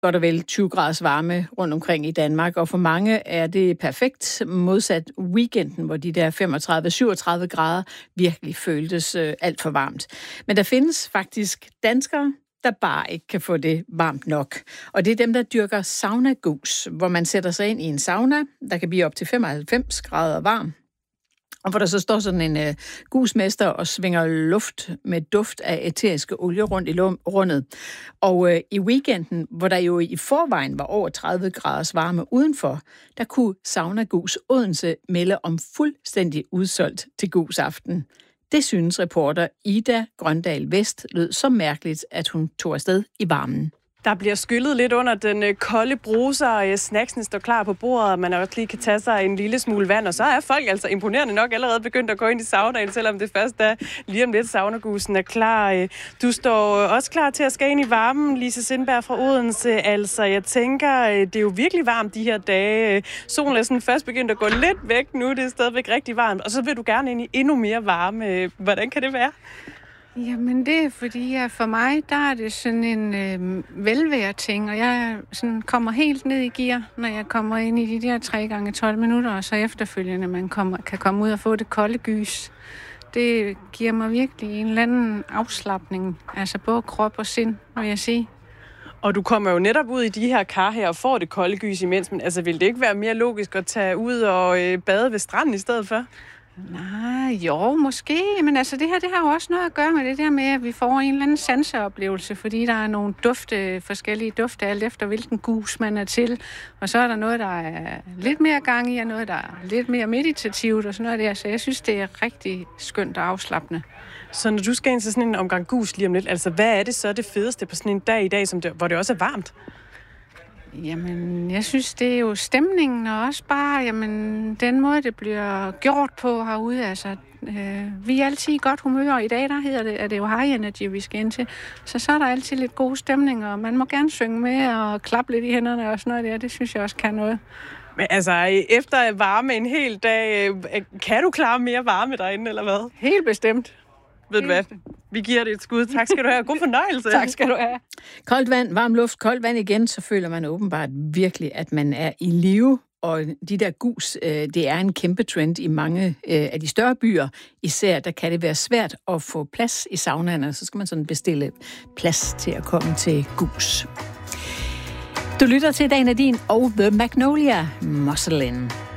godt og vel 20 graders varme rundt omkring i Danmark, og for mange er det perfekt modsat weekenden, hvor de der 35-37 grader virkelig føltes alt for varmt. Men der findes faktisk danskere, der bare ikke kan få det varmt nok. Og det er dem, der dyrker sauna-gus, hvor man sætter sig ind i en sauna, der kan blive op til 95 grader varm. Og hvor der så står sådan en gusmester og svinger luft med duft af æteriske olie rundt i rummet. Og i weekenden, hvor der jo i forvejen var over 30 graders varme udenfor, der kunne Sauna Gus Odense melde om fuldstændig udsolgt til gusaften. Det synes reporter Ida Grøndal Vest lød så mærkeligt, at hun tog afsted i varmen. Der bliver skyllet lidt under den kolde bruser, og snacksene står klar på bordet, og man også lige kan tage sig en lille smule vand, og så er folk altså imponerende nok allerede begyndt at gå ind i saunaen, selvom det først er lige om lidt saunagusen er klar. Du står også klar til at skal ind i varmen, Lise Sindberg fra Odense. Altså, jeg tænker, det er jo virkelig varmt de her dage. Solen er sådan først begyndt at gå lidt væk nu, det er stadigvæk rigtig varmt, og så vil du gerne ind i endnu mere varme. Hvordan kan det være? Jamen det er fordi, at for mig, der er det sådan en velvære-ting, og jeg sådan kommer helt ned i gear, når jeg kommer ind i de der 3 gange 12 minutter, og så efterfølgende man kan komme ud og få det kolde gys. Det giver mig virkelig en eller anden afslapning, altså både krop og sind, vil jeg sige. Og du kommer jo netop ud i de her kar her og får det kolde gys imens, men altså vil det ikke være mere logisk at tage ud og bade ved stranden i stedet for? Nej, jo, måske. Men altså, det her, det har jo også noget at gøre med det der med, at vi får en eller anden sanseoplevelse, fordi der er nogle forskellige dufte, alt efter hvilken gus man er til. Og så er der noget, der er lidt mere gang i, og noget, der er lidt mere meditativt og sådan noget der. Så jeg synes, det er rigtig skønt og afslappende. Så når du skal ind til sådan en omgang gus lige om lidt, altså hvad er det så det fedeste på sådan en dag i dag, hvor det også er varmt? Jamen, jeg synes, det er jo stemningen, og også bare, jamen, den måde, det bliver gjort på herude. Altså, vi er altid i godt humør, og i dag, er det jo high energy, vi skal ind til. Så er der altid lidt god stemning, og man må gerne synge med og klappe lidt i hænderne og sådan noget der. Det synes jeg også kan noget. Men altså, efter varme en hel dag, kan du klare mere varme derinde, eller hvad? Helt bestemt. Ved du hvad? Vi giver det et skud. Tak skal du have. God fornøjelse. Tak skal du have. Koldt vand, varm luft, koldt vand igen, så føler man åbenbart virkelig, at man er i live. Og de der gus, det er en kæmpe trend i mange af de større byer. Især der kan det være svært at få plads i saunaerne, så skal man sådan bestille plads til at komme til gus. Du lytter til Dagen af din og The Magnolia Muscle In.